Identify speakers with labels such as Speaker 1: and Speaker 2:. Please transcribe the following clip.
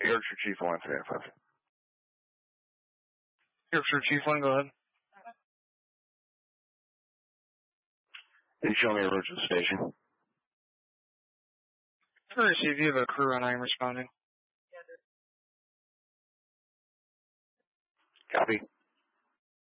Speaker 1: Yorkshire Chief 1, 305.
Speaker 2: Yorkshire Chief 1, go ahead.
Speaker 1: Can you show me a route to the station?
Speaker 2: Receive, you have a crew and I am responding.
Speaker 1: Copy.